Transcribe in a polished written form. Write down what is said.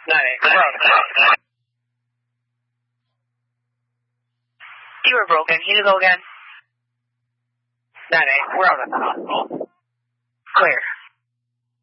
9-8, we're out. You were broken. Can you go again? 9-8, we're out at the hospital. Where?